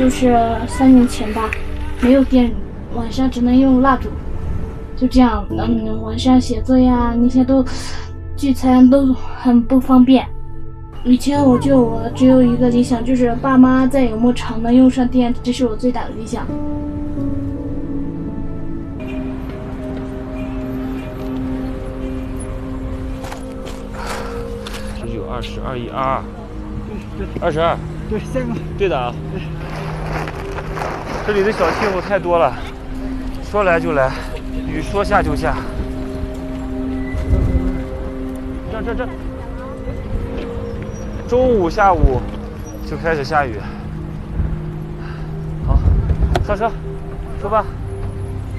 就是3年前吧，没有电，晚上只能用蜡烛，就这样，晚上写作呀那些都聚餐都很不方便。以前我只有一个理想，就是爸妈在有没厂能用上电，这是我最大的理想。 19、20、21、22，对，22， 对，3个， 对的啊。这里的小气候太多了，说来就来，雨说下就下。这，中午、下午就开始下雨。好，上车，出发。